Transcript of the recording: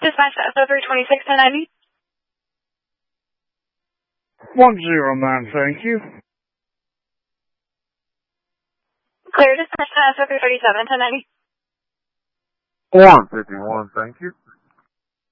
Dispatch to SO326 1090. 109, thank you. Clear dispatch to SO337 1090. 151, thank you.